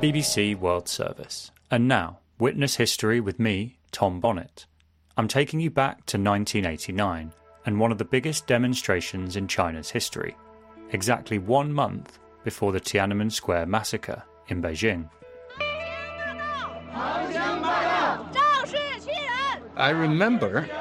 BBC World Service. And now, witness history with me, Tom Bonnet. I'm taking you back to 1989 and one of the biggest demonstrations in China's history, exactly 1 month before the Tiananmen Square massacre in Beijing. I remember